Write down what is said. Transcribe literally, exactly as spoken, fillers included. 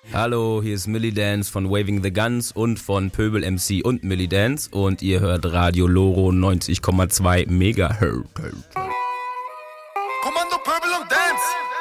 Hallo, hier ist Millie Dance von Waving the Guns und von Pöbel M C und Millie Dance und ihr hört Radio Loro neunzig Komma zwei Megahertz.